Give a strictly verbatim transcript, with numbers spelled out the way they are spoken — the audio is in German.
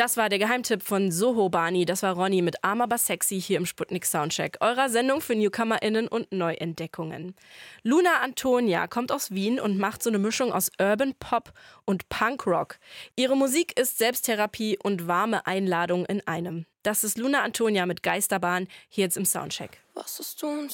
Das war der Geheimtipp von Soho Bani. Das war Ronny mit Arm aber sexy hier im Sputnik Soundcheck, eurer Sendung für NewcomerInnen und Neuentdeckungen. Luna Antonia kommt aus Wien und macht so eine Mischung aus Urban Pop und Punkrock. Ihre Musik ist Selbsttherapie und warme Einladung in einem. Das ist Luna Antonia mit Geisterbahn hier jetzt im Soundcheck. Was ist du uns